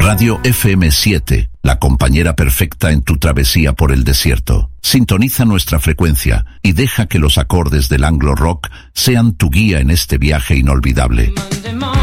Radio FM7, la compañera perfecta en tu travesía por el desierto. Sintoniza nuestra frecuencia y deja que los acordes del Anglo Rock sean tu guía en este viaje inolvidable.